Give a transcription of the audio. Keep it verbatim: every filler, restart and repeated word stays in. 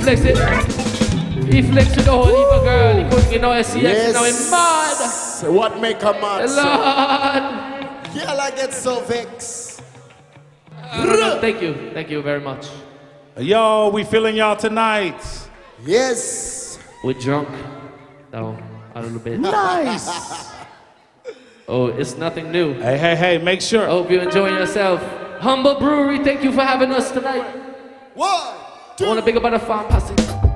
flex it. He flexed with the whole heap of girl. He couldn't get no S C X. Yes. Now he's mad. What make a mad? Lord. Girl, I get so vexed. Uh, thank you. Thank you very much. Yo, we feeling y'all tonight. Yes. We're drunk. No, a little bit. Nice. Oh, it's nothing new. Hey, hey, hey, make sure. I hope you're enjoying yourself. Humble Brewery, thank you for having us tonight. One, two. I want to big up on the farm passing.